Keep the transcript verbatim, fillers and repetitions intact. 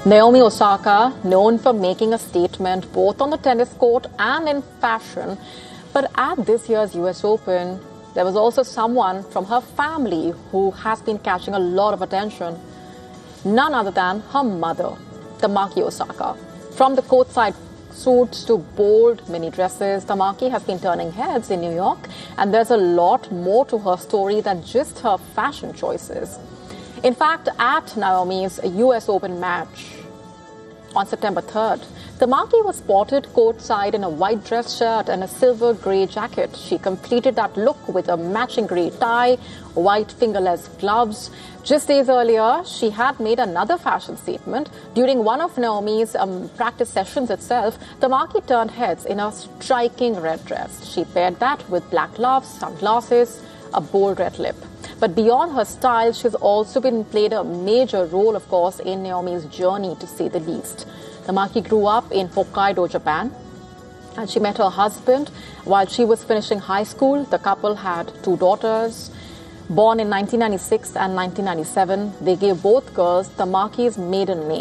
Naomi Osaka, known for making a statement both on the tennis court and in fashion, but at this year's U S Open, there was also someone from her family who has been catching a lot of attention. None other than her mother, Tamaki Osaka. From the courtside suits to bold mini dresses, Tamaki has been turning heads in New York, and there's a lot more to her story than just her fashion choices. In fact, at Naomi's U S Open match on September third, Tamaki was spotted courtside in a white dress shirt and a silver grey jacket. She completed that look with a matching grey tie, white fingerless gloves. Just days earlier, she had made another fashion statement. During one of Naomi's um, practice sessions itself, Tamaki turned heads in a striking red dress. She paired that with black gloves, sunglasses, a bold red lip. But beyond her style, she's also been played a major role, of course, in Naomi's journey, to say the least. Tamaki grew up in Hokkaido, Japan, and she met her husband while she was finishing high school. The couple had two daughters. Born in nineteen ninety-six and nineteen ninety-seven, they gave both girls Tamaki's maiden name.